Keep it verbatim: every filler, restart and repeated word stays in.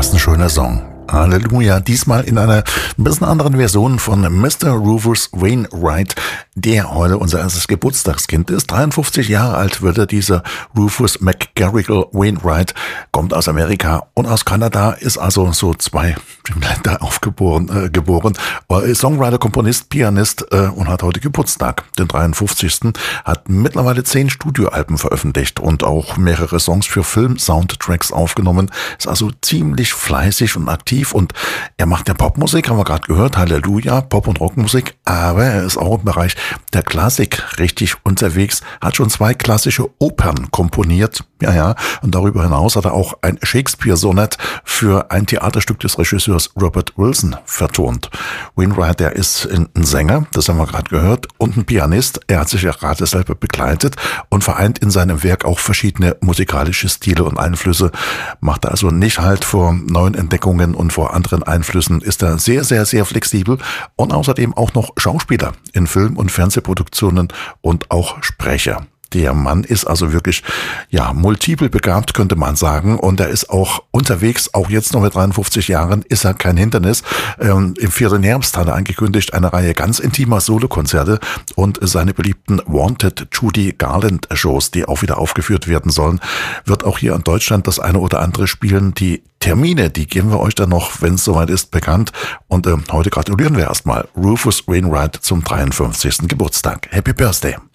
Was ein schöner Song. Halleluja, diesmal in einer ein bisschen anderen Version von Mister Rufus Wainwright, der heute unser erstes Geburtstagskind ist. dreiundfünfzig Jahre alt wird er, dieser Rufus McGarrigle Wainwright, kommt aus Amerika und aus Kanada, ist also so zwei Länder aufgeboren, äh, geboren, äh, Songwriter, Komponist, Pianist äh, und hat heute Geburtstag, den dreiundfünfzigsten Hat mittlerweile zehn Studioalben veröffentlicht und auch mehrere Songs für Film-Soundtracks aufgenommen, ist also ziemlich fleißig und aktiv. Und er macht ja Popmusik, haben wir gerade gehört, Halleluja, Pop- und Rockmusik, aber er ist auch im Bereich der Klassik richtig unterwegs, hat schon zwei klassische Opern komponiert, ja, ja, und darüber hinaus hat er auch ein Shakespeare-Sonett für ein Theaterstück des Regisseurs Robert Wilson vertont. Wainwright, der ist ein Sänger, das haben wir gerade gehört, und ein Pianist. Er hat sich ja gerade selber begleitet und vereint in seinem Werk auch verschiedene musikalische Stile und Einflüsse, macht also nicht halt vor neuen Entdeckungen und vor anderen Einflüssen, ist er sehr, sehr, sehr flexibel und außerdem auch noch Schauspieler in Film- und Fernsehproduktionen und auch Sprecher. Der Mann ist also wirklich, ja, multiple begabt, könnte man sagen. Und er ist auch unterwegs, auch jetzt noch mit dreiundfünfzig Jahren, ist er kein Hindernis. Ähm, Im vierten Herbst hat er angekündigt, eine Reihe ganz intimer Solokonzerte und seine beliebten Wanted Judy Garland Shows, die auch wieder aufgeführt werden sollen, wird auch hier in Deutschland das eine oder andere spielen. Die Termine, die geben wir euch dann noch, wenn es soweit ist, bekannt. Und äh, heute gratulieren wir erstmal Rufus Wainwright zum dreiundfünfzigsten Geburtstag. Happy Birthday!